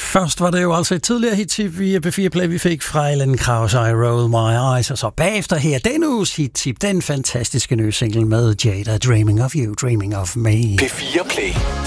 Først var det jo altså et tidligere hit-tip via P4 Play, vi fik fra Ellen Krause, I Roll My Eyes, og så bagefter her, den uges hit-tip, den fantastiske nye single med Jada, Dreaming of You, Dreaming of Me. P4 Play.